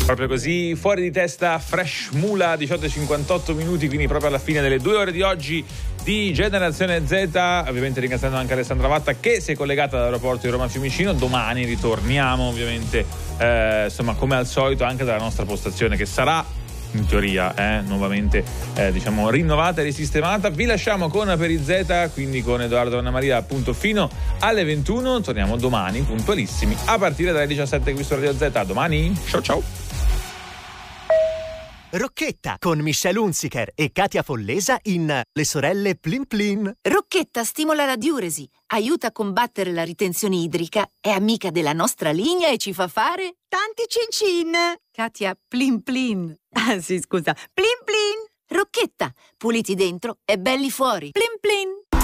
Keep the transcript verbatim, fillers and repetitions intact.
Proprio così, fuori di testa, Fresh Mula, diciotto e cinquantotto minuti, quindi proprio alla fine delle due ore di oggi di Generazione Z. Ovviamente ringraziando anche Alessandra Vatta che si è collegata dall'aeroporto di Roma Fiumicino. Domani ritorniamo ovviamente, eh, insomma, come al solito anche dalla nostra postazione, che sarà in teoria eh, nuovamente eh, diciamo rinnovata e risistemata. Vi lasciamo con Per i Z, quindi con Edoardo e Anna Maria, appunto fino alle ventuno. Torniamo domani puntualissimi a partire dalle diciassette qui su Radio Z. A domani, ciao ciao. Rocchetta con Michelle Hunziker e Katia Follesa in Le sorelle Plin Plin. Rocchetta stimola la diuresi, aiuta a combattere la ritenzione idrica, è amica della nostra linea e ci fa fare tanti cin cin. Katia Plin Plin. Ah sì, scusa, Plin Plin. Rocchetta, puliti dentro e belli fuori. Plin Plin.